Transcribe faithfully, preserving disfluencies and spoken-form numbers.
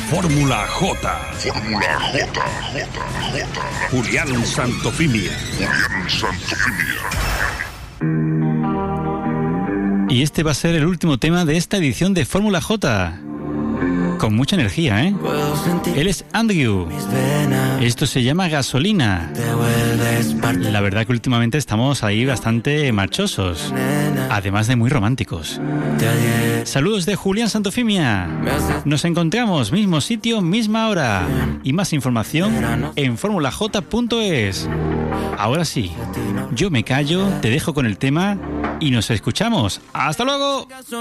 Fórmula J. Fórmula J, J, J. Julián Santofimia. Julián Santofimia. Y este va a ser el último tema de esta edición de Fórmula J. Con mucha energía, ¿eh? Él es Andrew. Esto se llama Gasolina. La verdad que últimamente estamos ahí bastante marchosos, además de muy románticos. Saludos de Julián Santofimia. Nos encontramos mismo sitio, misma hora. Y más información en fórmula j punto es. Ahora sí, yo me callo, te dejo con el tema y nos escuchamos. ¡Hasta luego!